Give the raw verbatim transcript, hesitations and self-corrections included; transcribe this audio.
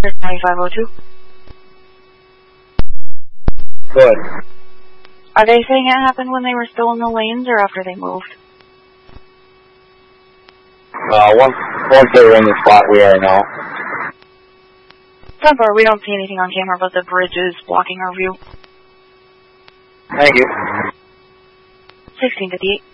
ninety-five oh two. Good. Are they saying it happened when they were still in the lanes or after they moved? Uh, once, once they were in the spot we are now. So far, we don't see anything on camera, but the bridge is blocking our view. Thank you. sixteen fifty-eight.